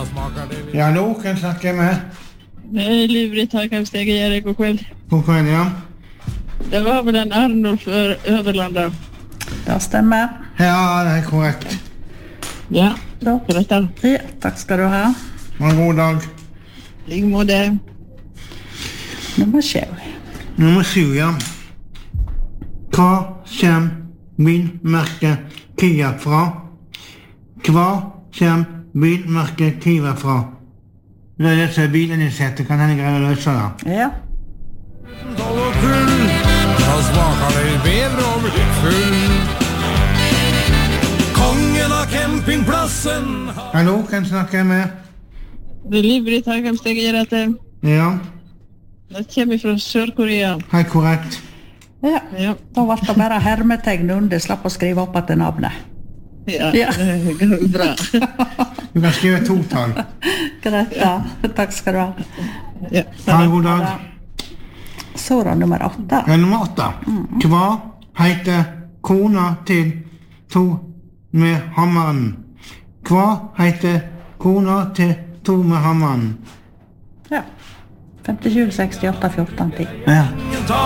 Ja, nå kan jeg snakke med. Det är Liv-Britt här, kan stega Erik och kväll. God kveld, ja. Det var väl en Arnulf Överlanda. Det stemmer. Ja, det er korrekt. Ja, då för detta. Ja, takk skal du ha. Ha en god dag. Ligmode. Nummer 7. Nummer 7, ja. Hva kommer bilmerket Kia fra? Hva kommer bilmerket Kia fra? Det er det som er bilen i setet, kan henne greie å løse det? Ja. Da smaker det bedre å bli full. Kongen av campingplassen. Hallo, kan jeg snakke med? Det är Liv-Britt här, kan stega Erik. Ja, Det kommer från Sør-Korea. helt korrekt. Ja. Ja, Da ble det bare hermetegn under, slapp å skrive opp etter navnet. ja, Ja. det går bra. Du kan skrive 2-tall. Greit da. Takk skal du ha. Ja. Ha en god dag. Så da nummer 8. Ja, nummer 8. Hva heter kona til to med hammeren? Hva heter kona til to med hammeren? Ja. 57, 68, 14, 10. Ja.